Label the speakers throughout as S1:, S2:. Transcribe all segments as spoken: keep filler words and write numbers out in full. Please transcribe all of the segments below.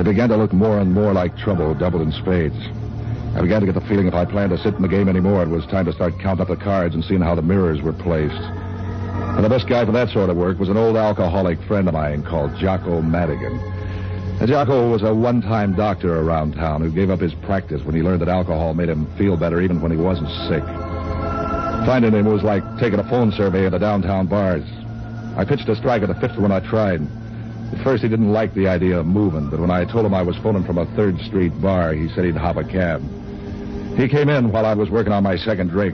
S1: It began to look more and more like trouble, doubled in spades. I began to get the feeling if I planned to sit in the game anymore, it was time to start counting up the cards and seeing how the mirrors were placed. And the best guy for that sort of work was an old alcoholic friend of mine called Jocko Madigan. And Jocko was a one-time doctor around town who gave up his practice when he learned that alcohol made him feel better even when he wasn't sick. Finding him was like taking a phone survey of the downtown bars. I pitched a strike at the fifth one I tried. At first, he didn't like the idea of moving, but when I told him I was phoning from a third Street bar, he said he'd hop a cab. He came in while I was working on my second drink.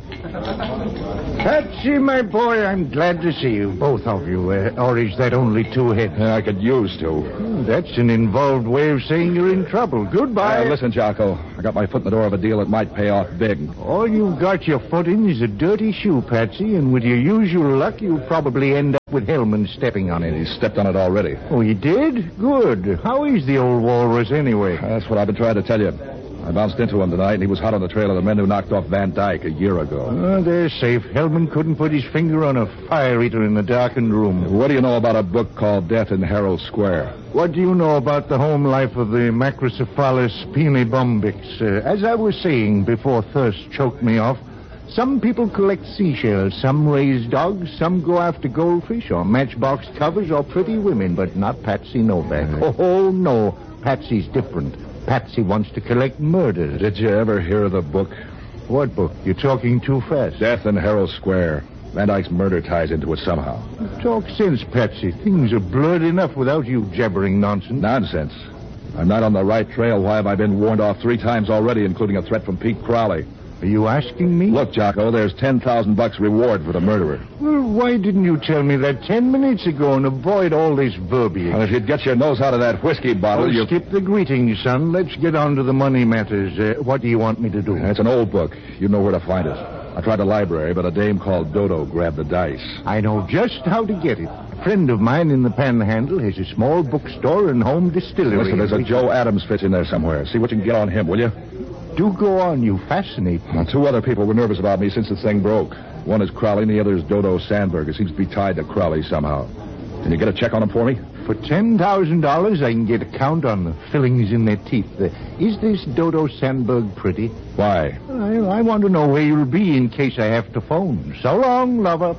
S2: Patsy, my boy, I'm glad to see you, both of you. Uh, or is that only two heads?
S1: Yeah, I could use to.
S2: Hmm, that's an involved way of saying you're in trouble. Goodbye.
S1: Uh, listen, Jocko, I got my foot in the door of a deal that might pay off big.
S2: All you've got your foot in is a dirty shoe, Patsy, and with your usual luck, you'll probably end up with Hellman stepping on it.
S1: He stepped on it already.
S2: Oh, he did? Good. How is the old walrus anyway?
S1: That's what I've been trying to tell you. I bounced into him tonight, and he was hot on the trail of the men who knocked off Van Dyke a year ago.
S2: Oh, they're safe. Hellman couldn't put his finger on a fire eater in a darkened room.
S1: What do you know about a book called Death in Herald Square?
S2: What do you know about the home life of the Macrocephalus penibombyx? Uh, as I was saying before thirst choked me off, some people collect seashells, some raise dogs, some go after goldfish or matchbox covers or pretty women, but not Patsy Novak. Mm-hmm. Oh, no. Patsy's different. Patsy wants to collect murders.
S1: Did you ever hear of the book?
S2: What book? You're talking too fast.
S1: Death in Herald Square. Van Dyke's murder ties into it somehow.
S2: Talk sense, Patsy. Things are blurred enough without you jabbering nonsense.
S1: Nonsense. I'm not on the right trail. Why have I been warned off three times already, including a threat from Pete Crowley?
S2: Are you asking me?
S1: Look, Jocko, there's ten thousand bucks reward for the murderer.
S2: Well, why didn't you tell me that ten minutes ago and avoid all this verbiage?
S1: Well, if you'd get your nose out of that whiskey bottle,
S2: well,
S1: you...
S2: skip the greetings, son. Let's get on to the money matters. Uh, what do you want me to do?
S1: It's an old book. You know where to find it. I tried the library, but a dame called Dodo grabbed the dice.
S2: I know just how to get it. A friend of mine in the Panhandle has a small bookstore and home distillery.
S1: Listen, there's a Joe Adams fits in there somewhere. See what you can get on him, will you?
S2: Do go on. You fascinate me.
S1: Now, two other people were nervous about me since the thing broke. One is Crowley, and the other is Dodo Sandberg. It seems to be tied to Crowley somehow. Can you get a check on him for me?
S2: For ten thousand dollars, I can get a count on the fillings in their teeth. Uh, is this Dodo Sandberg pretty?
S1: Why?
S2: I, I want to know where you'll be in case I have to phone. So long, lover.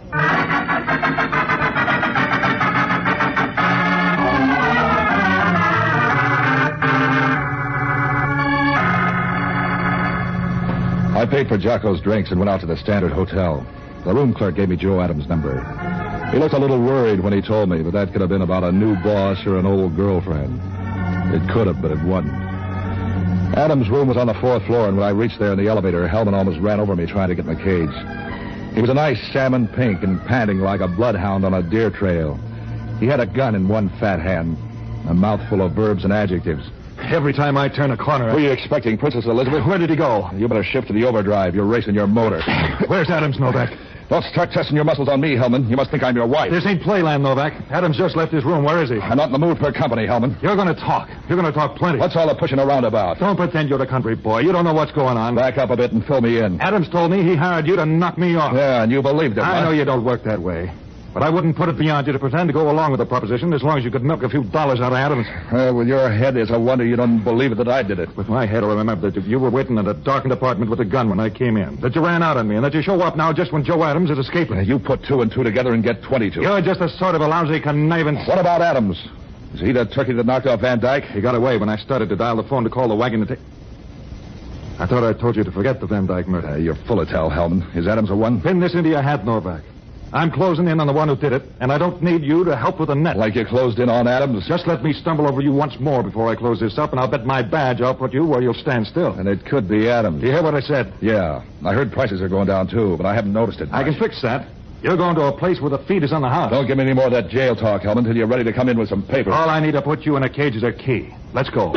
S1: I paid for Jocko's drinks and went out to the Standard Hotel. The room clerk gave me Joe Adams' number. He looked a little worried when he told me, but that could have been about a new boss or an old girlfriend. It could have, but it wasn't. Adams' room was on the fourth floor, and when I reached there in the elevator, Hellman almost ran over me trying to get in the cage. He was a nice salmon pink and panting like a bloodhound on a deer trail. He had a gun in one fat hand, a mouthful of verbs and adjectives.
S3: Every time I turn a corner...
S1: Who are you expecting, Princess Elizabeth?
S3: Where did he go?
S1: You better shift to the overdrive. You're racing your motor.
S3: Where's Adams, Novak?
S1: Don't start testing your muscles on me, Hellman. You must think I'm your wife.
S3: This ain't playland, Novak. Adams just left his room. Where is he?
S1: I'm not in the mood for company, Hellman.
S3: You're going to talk. You're going to talk plenty.
S1: What's all the pushing around about?
S3: Don't pretend you're the country boy. You don't know what's going on.
S1: Back up a bit and fill me in.
S3: Adams told me he hired you to knock me off.
S1: Yeah, and you believed it.
S3: I
S1: huh?
S3: know you don't work that way. But I wouldn't put it beyond you to pretend to go along with the proposition as long as you could milk a few dollars out of Adams.
S1: Uh, with your head, it's a wonder you don't believe it that I did it.
S3: With my head, I remember that you were waiting in a darkened apartment with a gun when I came in. That you ran out on me, and that you show up now just when Joe Adams is escaping.
S1: Uh, you put two and two together and get twenty-two.
S3: You're just a sort of a lousy connivance.
S1: What about Adams? Is he the turkey that knocked off Van Dyke?
S3: He got away when I started to dial the phone to call the wagon to take... I thought I told you to forget the Van Dyke murder.
S1: Uh, you're full of tell, Hellman. Is Adams the one?
S3: Pin this into your hat, Novak. I'm closing in on the one who did it, and I don't need you to help with the net.
S1: Like you closed in on Adams?
S3: Just let me stumble over you once more before I close this up, and I'll bet my badge I'll put you where you'll stand still.
S1: And it could be Adams.
S3: Do you hear what I said?
S1: Yeah. I heard prices are going down, too, but I haven't noticed it much.
S3: I can fix that. You're going to a place where the feed is on the house.
S1: Don't give me any more of that jail talk, Hellman, until you're ready to come in with some papers.
S3: All I need to put you in a cage is a key. Let's go.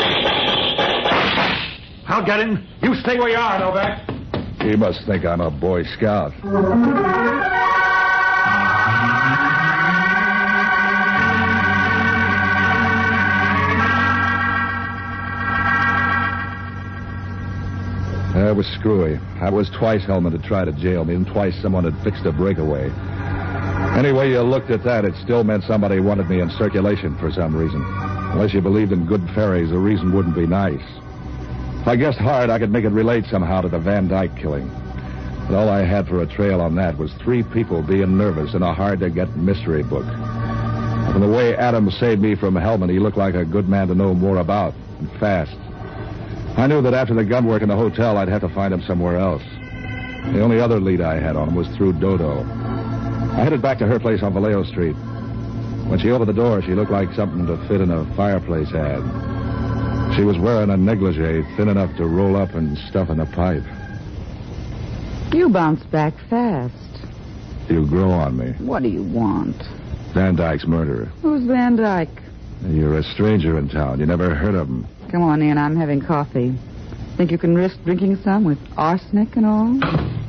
S3: I'll get him. You stay where you are, Novak.
S1: He must think I'm a Boy Scout. That was screwy. That was twice Hellman had tried to jail me, and twice someone had fixed a breakaway. Any way you looked at that, it still meant somebody wanted me in circulation for some reason. Unless you believed in good fairies, the reason wouldn't be nice. If I guessed hard, I could make it relate somehow to the Van Dyke killing. But all I had for a trail on that was three people being nervous in a hard-to-get mystery book. From the way Adams saved me from Hellman, he looked like a good man to know more about, and fast. I knew that after the gun work in the hotel, I'd have to find him somewhere else. The only other lead I had on him was through Dodo. I headed back to her place on Vallejo Street. When she opened the door, she looked like something to fit in a fireplace ad. She was wearing a negligee thin enough to roll up and stuff in a pipe.
S4: You bounced back fast.
S1: You grow on me.
S4: What do you want?
S1: Van Dyke's murderer.
S4: Who's Van Dyke?
S1: You're a stranger in town. You never heard of him.
S4: Come on in. I'm having coffee. Think you can risk drinking some with arsenic and all?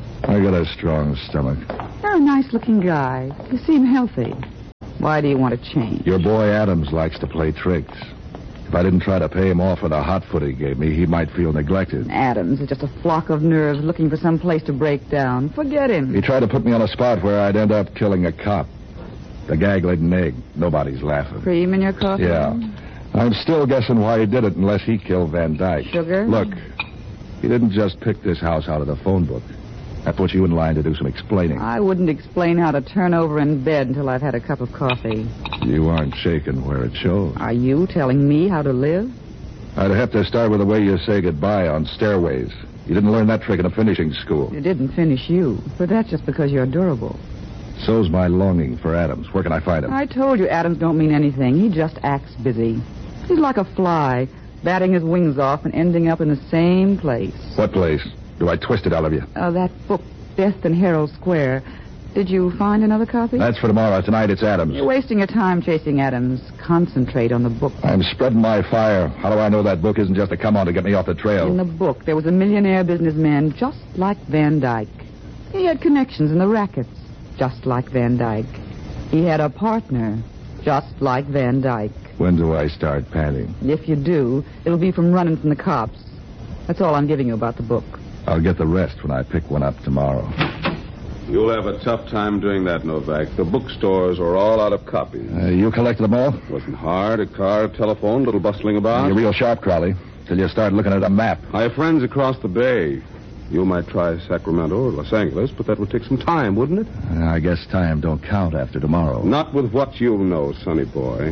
S1: I got a strong stomach.
S4: You're a nice-looking guy. You seem healthy. Why do you want to change?
S1: Your boy Adams likes to play tricks. If I didn't try to pay him off for the hot foot he gave me, he might feel neglected.
S4: Adams is just a flock of nerves looking for some place to break down. Forget him.
S1: He tried to put me on a spot where I'd end up killing a cop. The gag laid an egg. Nobody's laughing.
S4: Cream in your coffee?
S1: Yeah. I'm still guessing why he did it unless he killed Van Dyke.
S4: Sugar?
S1: Look, he didn't just pick this house out of the phone book. That puts you in line to do some explaining.
S4: I wouldn't explain how to turn over in bed until I've had a cup of coffee.
S1: You aren't shaking where it shows.
S4: Are you telling me how to live?
S1: I'd have to start with the way you say goodbye on stairways. You didn't learn that trick in a finishing school.
S4: It didn't finish you, but that's just because you're durable.
S1: So's my longing for Adams. Where can I find him?
S4: I told you Adams don't mean anything. He just acts busy. He's like a fly, batting his wings off and ending up in the same place.
S1: What place? Do I twist it out of you?
S4: Uh, that book, Death in Herald Square. Did you find another copy?
S1: That's for tomorrow. Tonight it's Adams.
S4: You're wasting your time chasing Adams. Concentrate on the book.
S1: I'm spreading my fire. How do I know that book isn't just a come-on to get me off the trail?
S4: In the book, there was a millionaire businessman just like Van Dyke. He had connections in the rackets, just like Van Dyke. He had a partner, just like Van Dyke.
S1: When do I start panting?
S4: If you do, it'll be from running from the cops. That's all I'm giving you about the book.
S1: I'll get the rest when I pick one up tomorrow.
S5: You'll have a tough time doing that, Novak. The bookstores are all out of copies.
S1: Uh, you collected them all?
S5: It wasn't hard. A car, a telephone, a little bustling about.
S1: You're real sharp, Crowley, till you start looking at a map.
S5: I have friends across the bay. You might try Sacramento or Los Angeles, but that would take some time, wouldn't it?
S1: Uh, I guess time don't count after tomorrow.
S5: Not with what you know, sonny boy.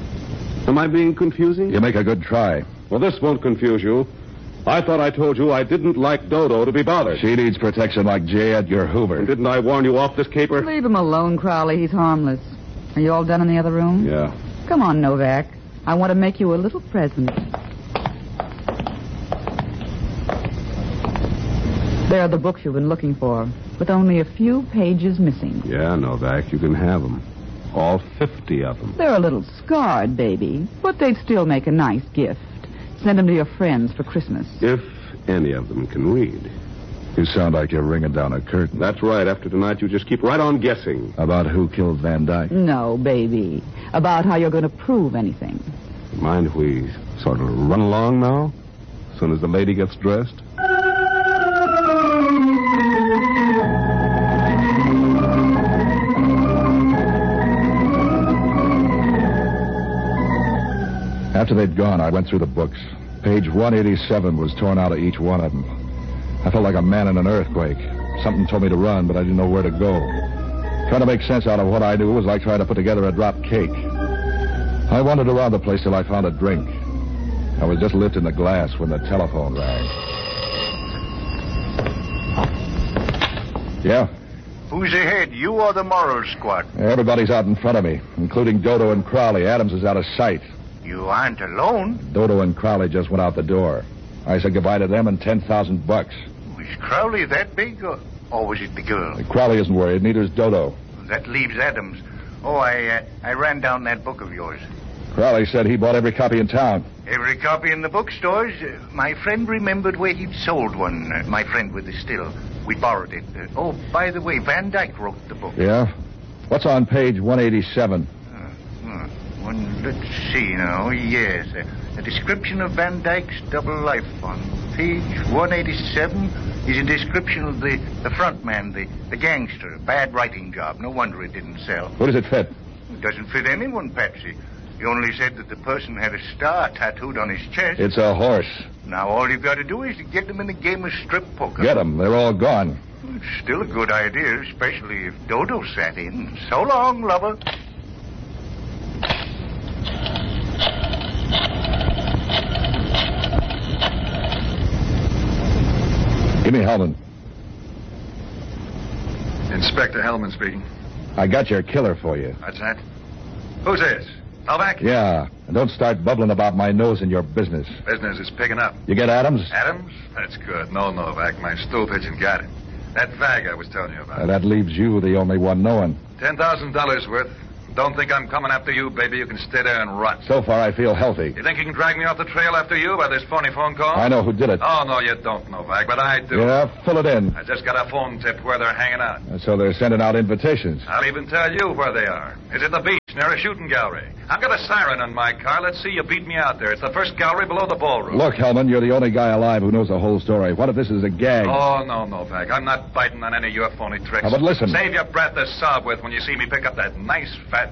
S5: Am I being confusing?
S1: You make a good try.
S5: Well, this won't confuse you. I thought I told you I didn't like Dodo to be bothered.
S1: She needs protection like J. Edgar Hoover.
S5: And didn't I warn you off this caper?
S4: Leave him alone, Crowley. He's harmless. Are you all done in the other room?
S5: Yeah.
S4: Come on, Novak. I want to make you a little present. There are the books you've been looking for, with only a few pages missing.
S5: Yeah, Novak, you can have them. All fifty of them.
S4: They're a little scarred, baby, but they'd still make a nice gift. Send them to your friends for Christmas.
S5: If any of them can read.
S1: You sound like you're ringing down a curtain.
S5: That's right. After tonight, you just keep right on guessing.
S1: About who killed Van Dyke?
S4: No, baby. About how you're going to prove anything.
S5: Mind if we sort of run along now? As soon as the lady gets dressed?
S1: After they'd gone, I went through the books. Page one eighty-seven was torn out of each one of them. I felt like a man in an earthquake. Something told me to run, but I didn't know where to go. Trying to make sense out of what I knew was like trying to put together a drop cake. I wandered around the place till I found a drink. I was just lifting the glass when the telephone rang. Yeah?
S2: Who's ahead, you or the moral squad?
S1: Everybody's out in front of me, including Dodo and Crowley. Adams is out of sight.
S2: You aren't alone.
S1: Dodo and Crowley just went out the door. I said goodbye to them and ten thousand bucks.
S2: Was Crowley that big, or, or was it the girl?
S1: Crowley isn't worried, neither's Dodo.
S2: That leaves Adams. Oh, I uh, I ran down that book of yours.
S1: Crowley said he bought every copy in town.
S2: Every copy in the bookstores. Uh, my friend remembered where he'd sold one. Uh, my friend with the still. We borrowed it. Uh, oh, by the way, Van Dyke wrote the book.
S1: Yeah? What's on page one eighty-seven?
S2: Uh, uh, One, let's see now. Yes, a, a description of Van Dyke's double life on page one eighty-seven is a description of the, the front man, the, the gangster. A bad writing job. No wonder it didn't sell.
S1: Who does it fit?
S2: It doesn't fit anyone, Patsy. He only said that the person had a star tattooed on his chest.
S1: It's a horse.
S2: Now all you've got to do is to get them in a game of strip poker.
S1: Get them. They're all gone.
S2: It's still a good idea, especially if Dodo sat in. So long, lover.
S1: Give me Hellman.
S3: Inspector Hellman speaking.
S1: I got your killer for you.
S3: What's that? Who's this? Novak?
S1: Yeah, and don't start bubbling about my nose in your business.
S3: Business is picking up.
S1: You get Adams?
S3: Adams? That's good. No, Novak. My stool pigeon got him. That fag I was telling you about.
S1: Uh, that leaves you the only one knowing.
S3: Ten thousand dollars worth. Don't think I'm coming after you, baby. You can stay there and rot.
S1: So far, I feel healthy.
S3: You think you can drag me off the trail after you by this phony phone call?
S1: I know who did it.
S3: Oh, no, you don't, Novak, but I do.
S1: Yeah, fill it in.
S3: I just got a phone tip where they're hanging out.
S1: Uh, So they're sending out invitations.
S3: I'll even tell you where they are. It's at the beach near a shooting gallery. I've got a siren on my car. Let's see you beat me out there. It's the first gallery below the ballroom.
S1: Look, Hellman, you're the only guy alive who knows the whole story. What if this is a gag?
S3: Oh, no, Novak. I'm not biting on any of your phony tricks.
S1: Now, but listen.
S3: Save your breath to sob with when you see me pick up that nice, fat